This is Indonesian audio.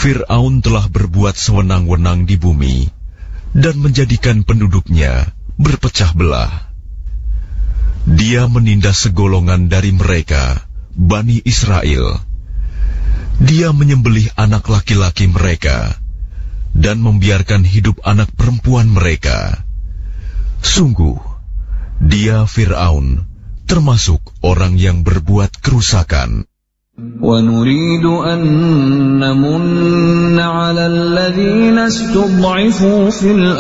Fir'aun telah berbuat sewenang-wenang di bumi dan menjadikan penduduknya berpecah belah. Dia menindas segolongan dari mereka, Bani Israel. Dia menyembelih anak laki-laki mereka dan membiarkan hidup anak perempuan mereka. Sungguh, dia Fir'aun termasuk orang yang berbuat kerusakan. وَنُرِيدُ أَن نَّمُنَّ عَلَى الَّذِينَ اسْتُضْعِفُوا فِي الْأَرْضِ